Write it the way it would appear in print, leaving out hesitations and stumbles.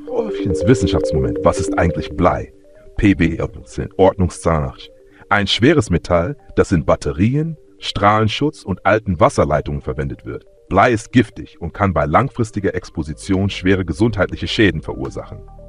Orwellchens Wissenschaftsmoment. Was ist eigentlich Blei? PB, Ordnungszahnarch. Ein schweres Metall, das in Batterien, Strahlenschutz und alten Wasserleitungen verwendet wird. Blei ist giftig und kann bei langfristiger Exposition schwere gesundheitliche Schäden verursachen.